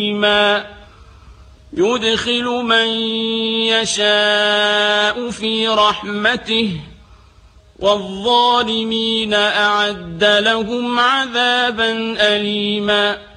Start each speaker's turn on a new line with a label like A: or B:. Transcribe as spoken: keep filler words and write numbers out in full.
A: يدخل من يشاء في رحمته والظالمين أعد لهم عذابا أليما